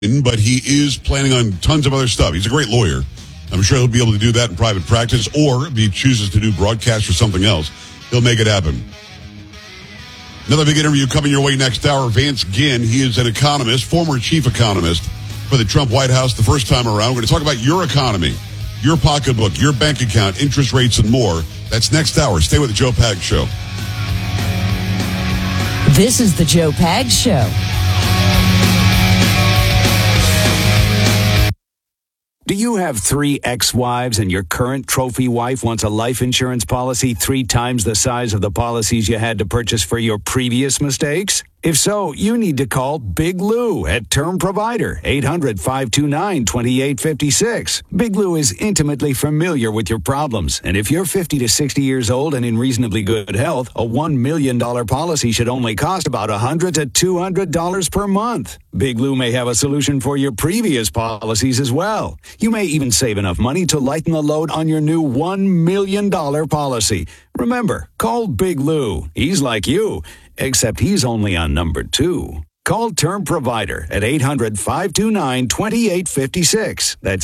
but he is planning on tons of other stuff. He's a great lawyer. I'm sure he'll be able to do that in private practice, or if he chooses to do broadcast or something else, he'll make it happen. Another big interview coming your way next hour. Vance Ginn, he is an economist, former chief economist for the Trump White House the first time around. We're going to talk about your economy, your pocketbook, your bank account, interest rates, and more. That's next hour. Stay with the Joe Pags Show. This is the Joe Pags Show. Do you have 3 ex-wives and your current trophy wife wants a life insurance policy 3 times the size of the policies you had to purchase for your previous mistakes? If so, you need to call Big Lou at Term Provider, 800-529-2856. Big Lou is intimately familiar with your problems, and if you're 50 to 60 years old and in reasonably good health, a $1 million policy should only cost about $100 to $200 per month. Big Lou may have a solution for your previous policies as well. You may even save enough money to lighten the load on your new $1 million policy. Remember, call Big Lou. He's like you, except he's only on number 2. Call Term Provider at 800-529-2856. That's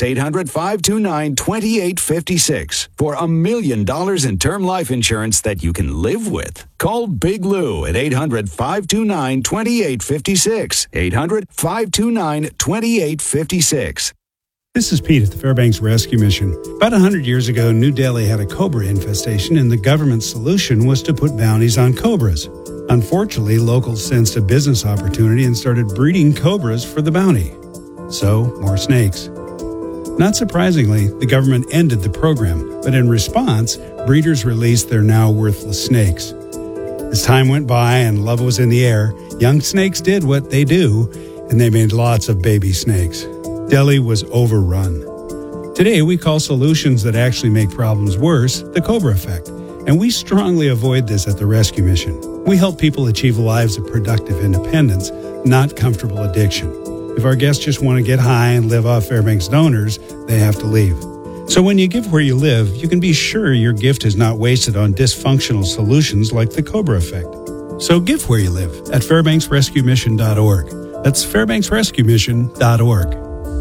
800-529-2856 for $1 million in term life insurance that you can live with. Call Big Lou at 800-529-2856. 800-529-2856. This is Pete at the Fairbanks Rescue Mission. About 100 years ago, New Delhi had a cobra infestation, and the government's solution was to put bounties on cobras. Unfortunately, locals sensed a business opportunity and started breeding cobras for the bounty. So, more snakes. Not surprisingly, the government ended the program, but in response, breeders released their now worthless snakes. As time went by and love was in the air, young snakes did what they do, and they made lots of baby snakes. Delhi was overrun. Today, we call solutions that actually make problems worse the Cobra effect, and we strongly avoid this at the Rescue Mission. We help people achieve lives of productive independence, not comfortable addiction. If our guests just want to get high and live off Fairbanks donors, they have to leave. So when you give where you live, you can be sure your gift is not wasted on dysfunctional solutions like the Cobra effect. So give where you live at FairbanksRescueMission.org. That's FairbanksRescueMission.org.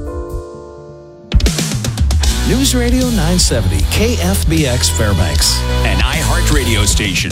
News Radio 970, KFBX Fairbanks, an iHeart radio station.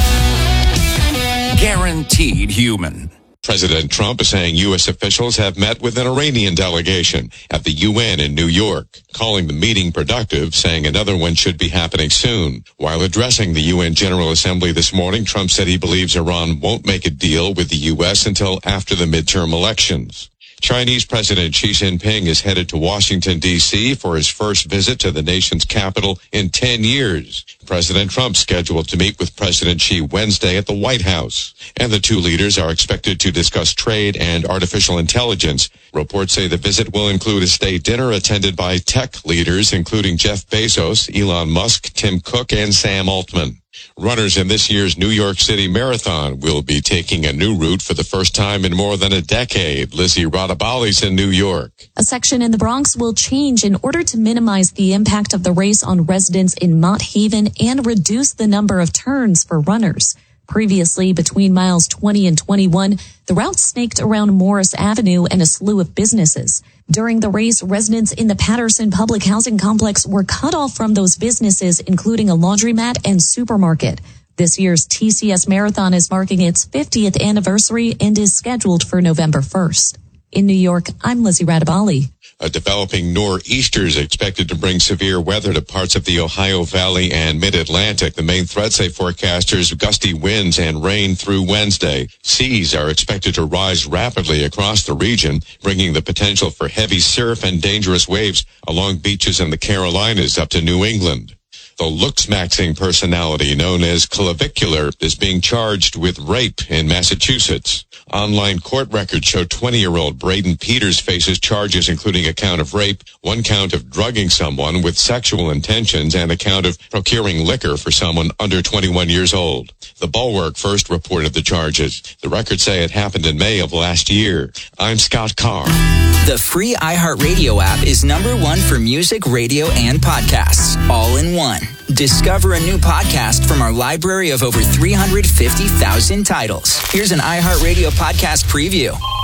Guaranteed human. President Trump is saying U.S. officials have met with an Iranian delegation at the UN in New York, calling the meeting productive, saying another one should be happening soon. While addressing the UN General Assembly this morning, Trump said he believes Iran won't make a deal with the U.S. until after the midterm elections. Chinese President Xi Jinping is headed to Washington, D.C. for his first visit to the nation's capital in 10 years. President Trump scheduled to meet with President Xi Wednesday at the White House, and the two leaders are expected to discuss trade and artificial intelligence. Reports say the visit will include a state dinner attended by tech leaders, including Jeff Bezos, Elon Musk, Tim Cook, and Sam Altman. Runners in this year's New York City Marathon will be taking a new route for the first time in more than a decade. Lizzie Radabali's in New York. A section in the Bronx will change in order to minimize the impact of the race on residents in Mott Haven and reduce the number of turns for runners. Previously, between miles 20 and 21, the route snaked around Morris Avenue and a slew of businesses. During the race, residents in the Patterson Public Housing Complex were cut off from those businesses, including a laundromat and supermarket. This year's TCS Marathon is marking its 50th anniversary and is scheduled for November 1st. In New York, I'm Lizzie Radabali. A developing nor'easter is expected to bring severe weather to parts of the Ohio Valley and Mid-Atlantic. The main threat, say forecasters, gusty winds and rain through Wednesday. Seas are expected to rise rapidly across the region, bringing the potential for heavy surf and dangerous waves along beaches in the Carolinas up to New England. The looks-maxing personality known as Clavicular is being charged with rape in Massachusetts. Online court records show 20-year-old Braden Peters faces charges including a count of rape, 1 count of drugging someone with sexual intentions, and a count of procuring liquor for someone under 21 years old. The Bulwark first reported the charges. The records say it happened in May of last year. I'm Scott Carr. The free iHeartRadio app is #1 for music, radio, and podcasts, all in one. Discover a new podcast from our library of over 350,000 titles. Here's an iHeartRadio podcast preview.